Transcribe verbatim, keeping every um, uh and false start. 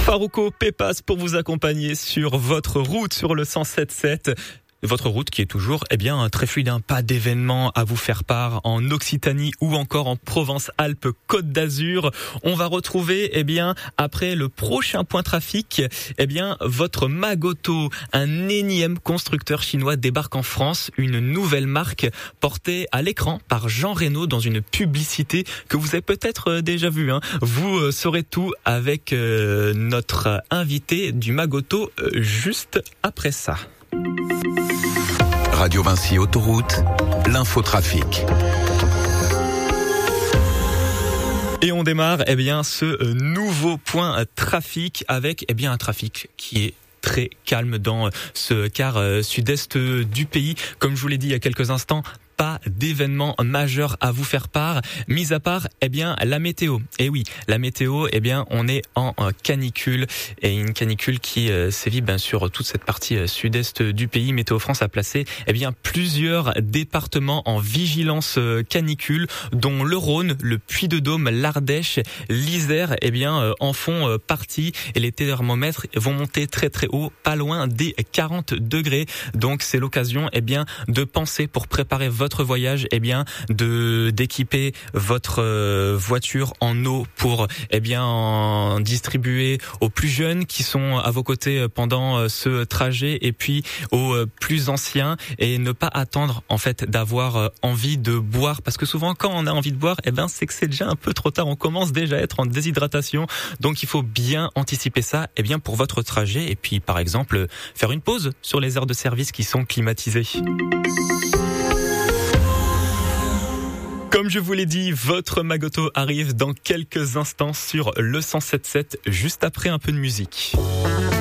Farouko Pépas pour vous accompagner sur votre route sur le cent sept sept. Votre route qui est toujours eh bien très fluide, hein, pas d'événements à vous faire part en Occitanie ou encore en Provence-Alpes-Côte d'Azur. On va retrouver eh bien après le prochain point trafic, eh bien votre Magoto, un énième constructeur chinois débarque en France, une nouvelle marque portée à l'écran par Jean Reno dans une publicité que vous avez peut-être déjà vue, hein. Vous saurez tout avec euh, notre invité du Magoto euh, juste après ça. Radio Vinci Autoroute, l'infotrafic. Et on démarre eh bien ce nouveau point trafic avec eh bien un trafic qui est très calme dans ce quart sud-est du pays. Comme je vous l'ai dit il y a quelques instants, pas d'événements majeurs à vous faire part, mis à part eh bien la météo. Et oui, la météo, eh bien on est en canicule et une canicule qui euh, sévit bien sûr toute cette partie euh, sud-est du pays. Météo France a placé eh bien plusieurs départements en vigilance euh, canicule, dont le Rhône, le Puy-de-Dôme, l'Ardèche, l'Isère, eh bien euh, en font euh, partie et les thermomètres vont monter très très haut, pas loin des quarante degrés. Donc c'est l'occasion eh bien de penser pour préparer votre votre voyage, eh bien, de d'équiper votre euh, voiture en eau pour, eh bien, en distribuer aux plus jeunes qui sont à vos côtés pendant euh, ce trajet, et puis aux euh, plus anciens, et ne pas attendre en fait d'avoir euh, envie de boire, parce que souvent quand on a envie de boire, eh ben c'est que c'est déjà un peu trop tard, on commence déjà à être en déshydratation, donc il faut bien anticiper ça, eh bien, pour votre trajet, et puis par exemple faire une pause sur les aires de service qui sont climatisées. Comme je vous l'ai dit, votre Magoto arrive dans quelques instants sur le cent sept sept, juste après un peu de musique.